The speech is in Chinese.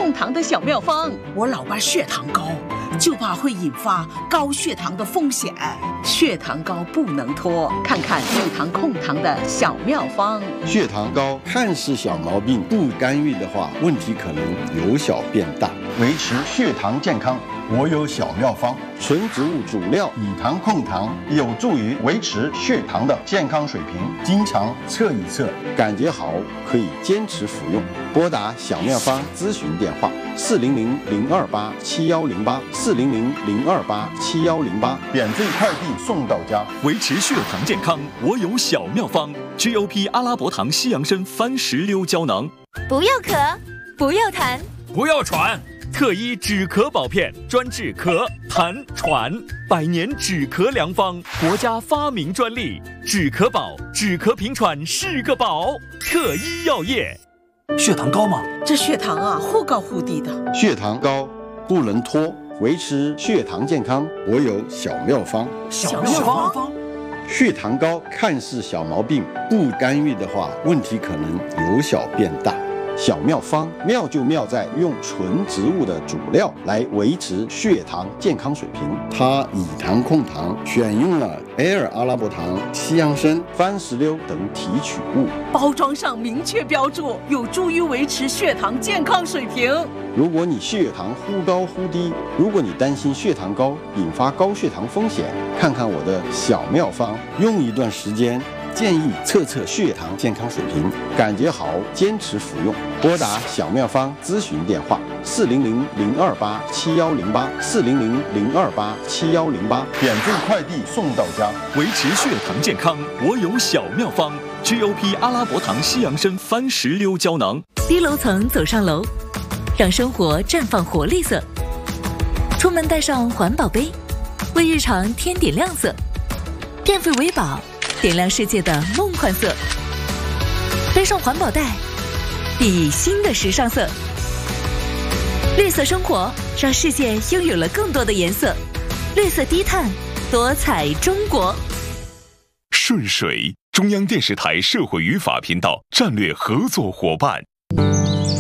控糖的小妙方。 我老爸血糖高，就怕会引发高血糖的风险。 血糖高不能拖，看看乳糖控糖的小妙方。 血糖高看似小毛病，不干预的话，问题可能由小变大。维持血糖健康，我有小妙方：纯植物主料以糖控糖，有助于维持血糖的健康水平。经常测一测，感觉好可以坚持服用。拨打小妙方咨询电话：400-028-7108，400-028-7108，免费快递送到家。 维持血糖健康，我有小妙方：GOP 阿拉伯糖西洋参番石榴胶囊。 不要咳，不要痰， 不要喘。特医止咳宝片，专治咳、痰、喘，100年止咳良方，国家发明专利。止咳宝，止咳平喘是个宝。特医药业。 血糖高吗？ 这血糖啊，忽高忽低的。 血糖高不能拖，维持血糖健康，我有小妙方。 小妙方。 血糖高看似小毛病，不干预的话，问题可能由小变大。小妙方妙就妙在用纯植物的主料来维持血糖健康水平。它以糖控糖，选用了Air阿拉伯糖、西洋参、番石榴等提取物， 包装上明确标注，有助于维持血糖健康水平。 如果你血糖忽高忽低，如果你担心血糖高引发高血糖风险，看看我的小妙方，用一段时间。建议测测血糖健康水平，感觉好坚持服用。拨打小妙方咨询电话：400-028-7108，400-028-7108，免费快递送到家。 维持血糖健康，我有小妙方：GOP 阿拉伯糖西洋参番石榴胶囊。 低楼层走上楼，让生活绽放活力色。出门带上环保杯，为日常添点亮色。电费为宝，点亮世界的梦幻色。背上环保袋，熠熠新的时尚色。绿色生活，让世界拥有了更多的颜色。绿色低碳，多彩中国。 顺水，中央电视台社会与法频道战略合作伙伴。